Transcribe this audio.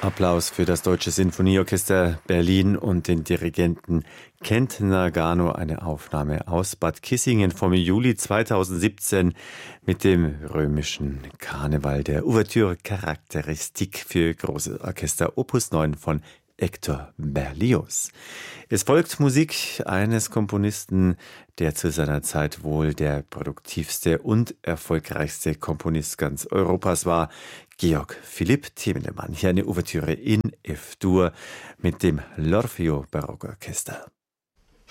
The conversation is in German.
Applaus für das Deutsche Sinfonieorchester Berlin und den Dirigenten Kent Nagano, eine Aufnahme aus Bad Kissingen vom Juli 2017 mit dem römischen Karneval, der Ouverture Charakteristik für großes Orchester Opus 9 von Hector Berlioz. Es folgt Musik eines Komponisten, der zu seiner Zeit wohl der produktivste und erfolgreichste Komponist ganz Europas war, Georg Philipp Themenemann. Hier eine Ouvertüre in F-Dur mit dem L'Orfeo Barockorchester.